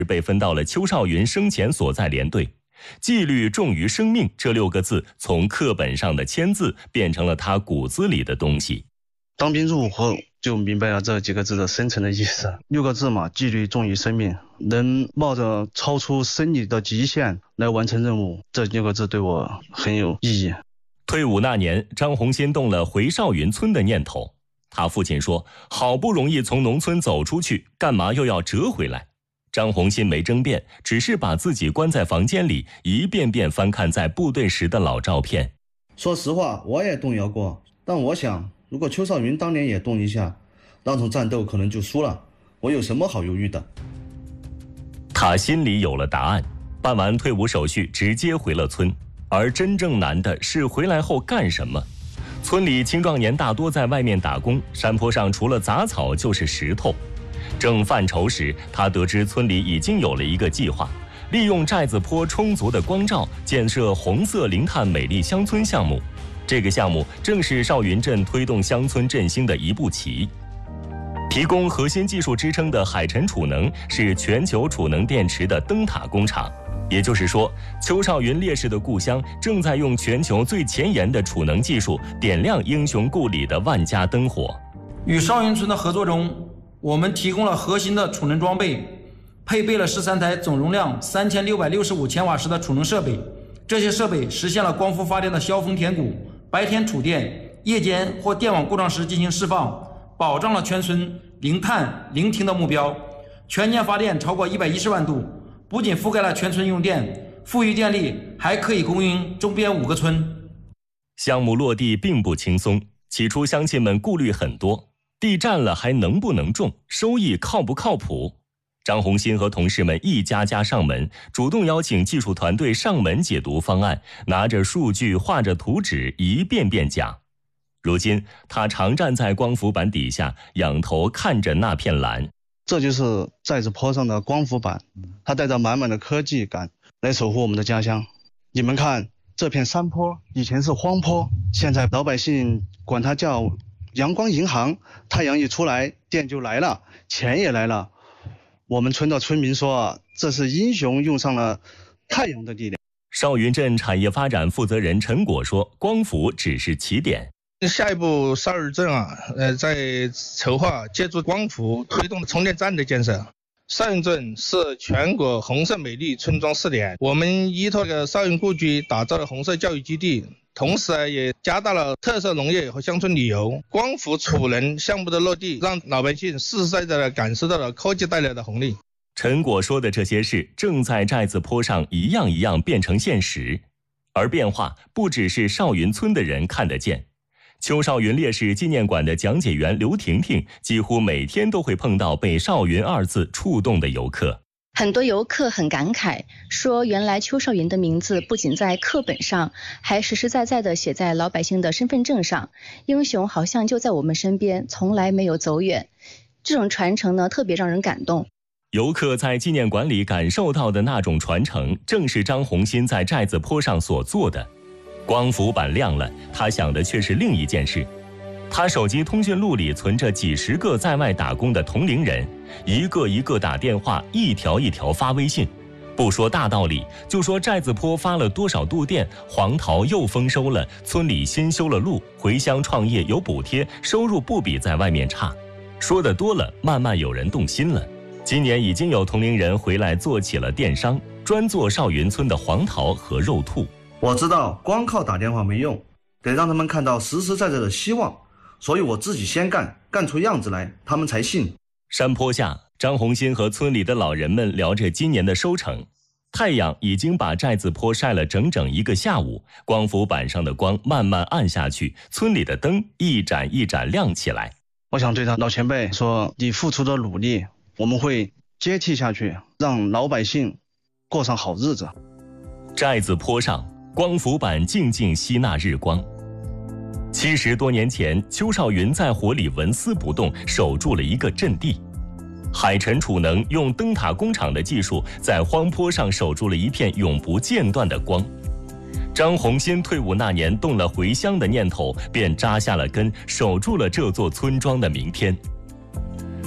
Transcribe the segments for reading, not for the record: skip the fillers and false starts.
被分到了邱少云生前所在连队。纪律重于生命这6个字从课本上的签字变成了他骨子里的东西。 当兵入伍后就明白了这几个字的深层的意思。6个字嘛，纪律重于生命，能冒着超出生理的极限来完成任务，这6个字对我很有意义。 退伍那年，张宏新动了回少云村的念头。他父亲说，好不容易从农村走出去，干嘛又要折回来？张宏新没争辩，只是把自己关在房间里，一遍遍翻看在部队时的老照片。 说实话，我也动摇过，但我想，如果邱少云当年也动一下，那场战斗可能就输了，我有什么好犹豫的？ 他心里有了答案，办完退伍手续，直接回了村。而真正难的是回来后干什么。村里青壮年大多在外面打工，山坡上除了杂草就是石头。正犯愁时，他得知村里已经有了一个计划，利用寨子坡充足的光照，建设红色零碳美丽乡村项目。这个项目正是少云镇推动乡村振兴的一步棋。提供核心技术支撑的海辰储能是全球储能电池的灯塔工厂。也就是说，邱少云烈士的故乡正在用全球最前沿的储能技术点亮英雄故里的万家灯火。 与少云村的合作中，我们提供了核心的储能装备，配备了13台总容量3665千瓦时的储能设备。这些设备实现了光伏发电的削峰填谷，白天储电，夜间或电网故障时进行释放，保障了全村零碳零停的目标。全年发电超过110万度，不仅覆盖了全村用电，富裕电力还可以供应周边5个村。 项目落地并不轻松，起初乡亲们顾虑很多，地占了还能不能种，收益靠不靠谱？张宏新和同事们一家家上门，主动邀请技术团队上门解读方案，拿着数据画着图纸一遍遍讲。如今他常站在光伏板底下，仰头看着那片蓝。 这就是寨子坡上的光伏板，它带着满满的科技感来守护我们的家乡。你们看，这片山坡以前是荒坡，现在老百姓管它叫阳光银行，太阳一出来，电就来了，钱也来了。我们村的村民说，这是英雄用上了太阳的力量。 少云镇产业发展负责人陈果说，光伏只是起点。 下一步少云镇在筹划借助光伏推动充电站的建设。少云镇是全国红色美丽村庄试点，我们依托少云故居打造了红色教育基地，同时也加大了特色农业和乡村旅游。光伏储能项目的落地，让老百姓实实在在地感受到了科技带来的红利。 陈果说的这些事正在寨子坡上一样一样变成现实，而变化不只是少云村的人看得见。邱少云烈士纪念馆的讲解员刘婷婷几乎每天都会碰到被少云2字触动的游客。 很多游客很感慨，说原来邱少云的名字不仅在课本上，还实实在在地写在老百姓的身份证上。英雄好像就在我们身边，从来没有走远。这种传承呢，特别让人感动。 游客在纪念馆里感受到的那种传承，正是张宏新在寨子坡上所做的。光伏板亮了，他想的却是另一件事。他手机通讯录里存着几十个在外打工的同龄人，一个一个打电话，一条一条发微信。不说大道理，就说寨子坡发了多少度电，黄桃又丰收了，村里新修了路，回乡创业有补贴，收入不比在外面差。说的多了，慢慢有人动心了。今年已经有同龄人回来做起了电商，专做少云村的黄桃和肉兔。 我知道光靠打电话没用，得让他们看到实实在在的希望，所以我自己先干出样子来，他们才信。 山坡下，张宏新和村里的老人们聊着今年的收成。太阳已经把寨子坡晒了整整1个下午，光伏板上的光慢慢暗下去，村里的灯一盏一盏亮起来。 我想对他老前辈说，你付出的努力，我们会接替下去，让老百姓过上好日子。 寨子坡上，光伏板静静吸纳日光。70多年前，邱少云在火里纹丝不动，守住了一个阵地。海辰储能用灯塔工厂的技术，在荒坡上守住了一片永不间断的光。张宏新退伍那年动了回乡的念头，便扎下了根，守住了这座村庄的明天。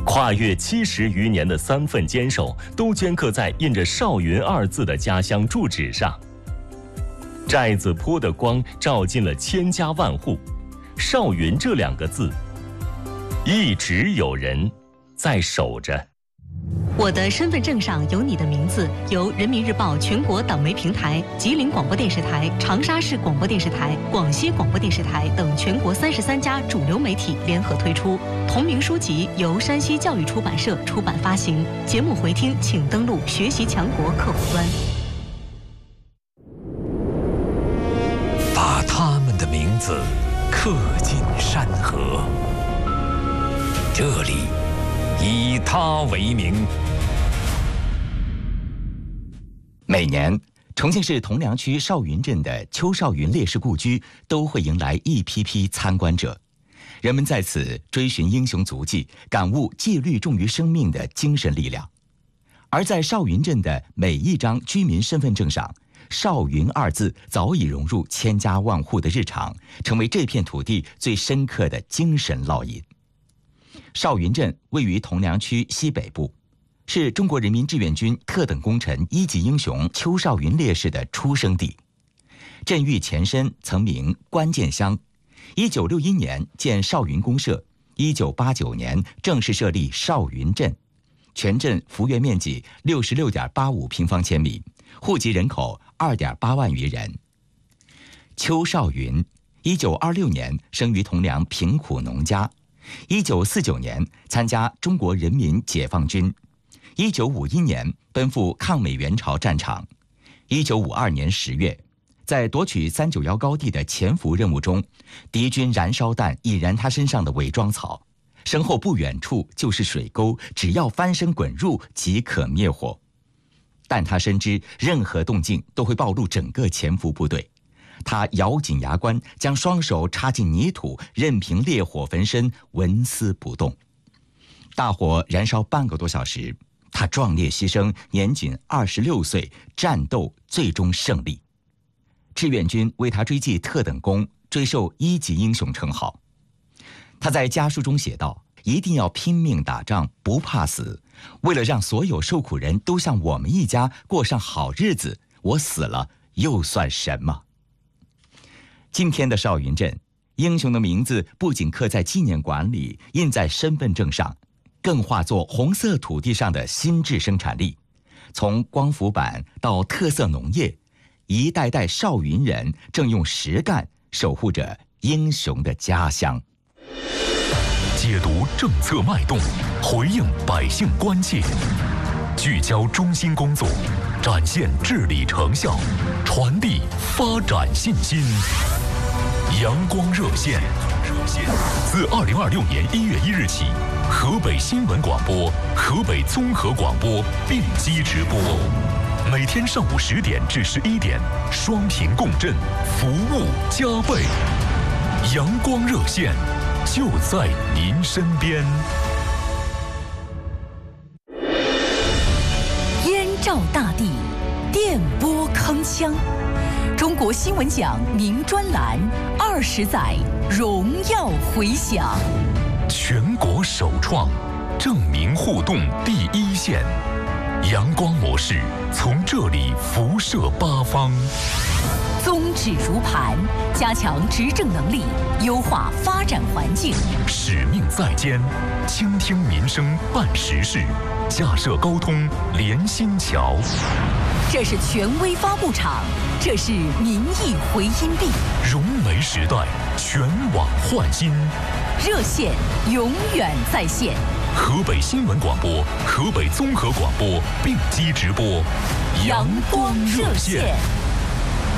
跨越70余年的3份坚守，都镌刻在印着少云2字的家乡住址上。寨子坡的光照进了千家万户，少云这2个字，一直有人在守着。 我的身份证上有你的名字，由人民日报全国党媒平台、吉林广播电视台、长沙市广播电视台、广西广播电视台等全国33家主流媒体联合推出。同名书籍由山西教育出版社出版发行。节目回听请登录学习强国客户端。 把他们的名字刻进山河，这里以他为名。 每年，重庆市铜梁区少云镇的邱少云烈士故居都会迎来一批批参观者，人们在此追寻英雄足迹，感悟戒律重于生命的精神力量。而在少云镇的每一张居民身份证上，少云2字早已融入千家万户的日常，成为这片土地最深刻的精神烙印。少云镇位于铜梁区西北部，是中国人民志愿军特等功臣1级英雄邱少云烈士的出生地。镇域前身曾名关键乡，1961年建少云公社，1989年正式设立少云镇，全镇幅员面积66.85平方千米，户籍人口2.8万余人。邱少云1926年生于铜梁贫苦农家，1949年参加中国人民解放军，1951年奔赴抗美援朝战场，1952年10月，在夺取391高地的潜伏任务中，敌军燃烧弹引燃他身上的伪装草，身后不远处就是水沟，只要翻身滚入即可灭火。但他深知任何动静都会暴露整个潜伏部队，他咬紧牙关，将双手插进泥土，任凭烈火焚身，纹丝不动。大火燃烧半个多小时，他壮烈牺牲，年仅26岁，战斗最终胜利。志愿军为他追记特等功，追授1级英雄称号。他在家书中写道：一定要拼命打仗，不怕死，为了让所有受苦人都像我们一家过上好日子，我死了又算什么？今天的少云镇，英雄的名字不仅刻在纪念馆里，印在身份证上，更化作红色土地上的心智生产力。从光伏板到特色农业，一代代少云人正用实干守护着英雄的家乡。 解读政策脉动，回应百姓关切，聚焦中心工作，展现治理成效，传递发展信心。阳光热线自2026年1月1日起，河北新闻广播、河北综合广播并机直播，每天上午10点至11点，双频共振，服务加倍。阳光热线就在您身边。 燕赵大地，电波铿锵。中国新闻奖名专栏20载荣耀回响， 全国首创证明互动第一线，阳光模式从这里辐射八方。 宗旨如磐，加强执政能力，优化发展环境。 使命在肩，倾听民生办实事，架设高通连心桥。 这是权威发布场，这是民意回音壁。 融媒时代，全网焕新。 热线永远在线。 河北新闻广播、河北综合广播并机直播， 阳光热线。